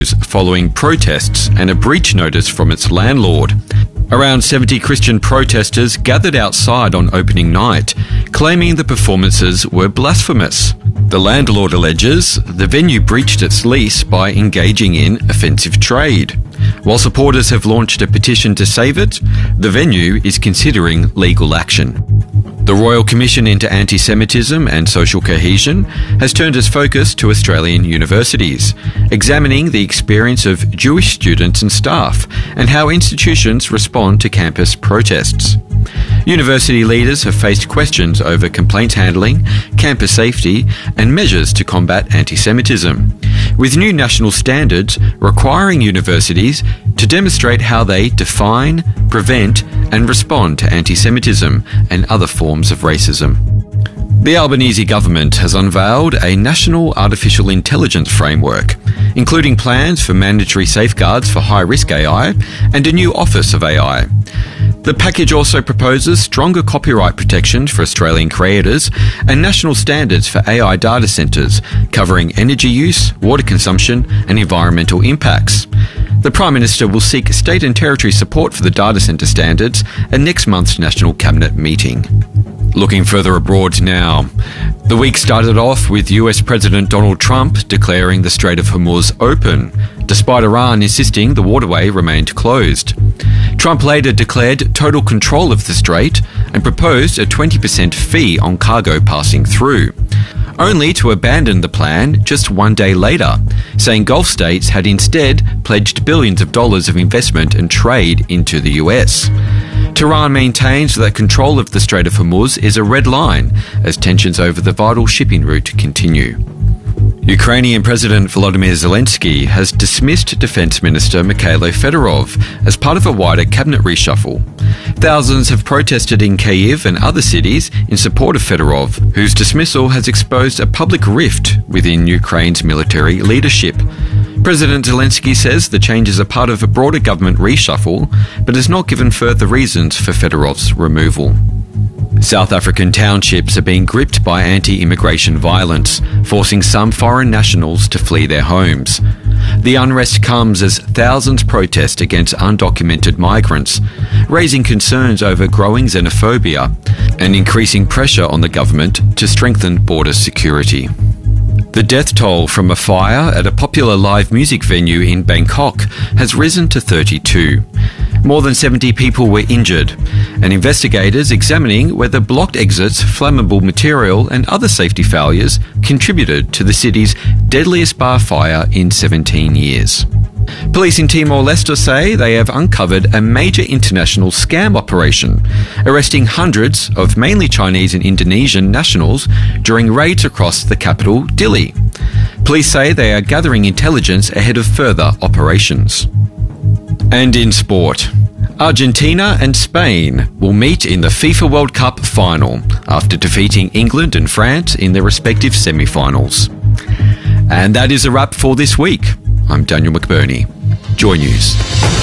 following protests and a breach notice from its landlord. Around 70 Christian protesters gathered outside on opening night, claiming the performances were blasphemous. The landlord alleges the venue breached its lease by engaging in offensive trade. While supporters have launched a petition to save it, the venue is considering legal action. The Royal Commission into Anti-Semitism and Social Cohesion has turned its focus to Australian universities, examining the experience of Jewish students and staff and how institutions respond to campus protests. University leaders have faced questions over complaints handling, campus safety, and measures to combat anti-Semitism, with new national standards requiring universities to demonstrate how they define, prevent, and respond to anti-Semitism and other forms of racism. The Albanese government has unveiled a national artificial intelligence framework, including plans for mandatory safeguards for high-risk AI and a new Office of AI. The package also proposes stronger copyright protection for Australian creators and national standards for AI data centres, covering energy use, water consumption and environmental impacts. The Prime Minister will seek state and territory support for the data centre standards at next month's National Cabinet meeting. Looking further abroad now. The week started off with US President Donald Trump declaring the Strait of Hormuz open, despite Iran insisting the waterway remained closed. Trump later declared total control of the strait and proposed a 20% fee on cargo passing through, only to abandon the plan just one day later, saying Gulf states had instead pledged billions of dollars of investment and trade into the US. Tehran maintains that control of the Strait of Hormuz is a red line as tensions over the vital shipping route continue. Ukrainian President Volodymyr Zelensky has dismissed Defence Minister Mikhailo Fedorov as part of a wider cabinet reshuffle. Thousands have protested in Kyiv and other cities in support of Fedorov, whose dismissal has exposed a public rift within Ukraine's military leadership. President Zelensky says the changes are part of a broader government reshuffle, but has not given further reasons for Fedorov's removal. South African townships are being gripped by anti-immigration violence, forcing some foreign nationals to flee their homes. The unrest comes as thousands protest against undocumented migrants, raising concerns over growing xenophobia and increasing pressure on the government to strengthen border security. The death toll from a fire at a popular live music venue in Bangkok has risen to 32. More than 70 people were injured, and investigators examining whether blocked exits, flammable material and other safety failures contributed to the city's deadliest bar fire in 17 years. Police in Timor-Leste say they have uncovered a major international scam operation, arresting hundreds of mainly Chinese and Indonesian nationals during raids across the capital, Dili. Police say they are gathering intelligence ahead of further operations. And in sport, Argentina and Spain will meet in the FIFA World Cup final after defeating England and France in their respective semi-finals. And that is a wrap for this week. I'm Daniel McBurney. Joy News.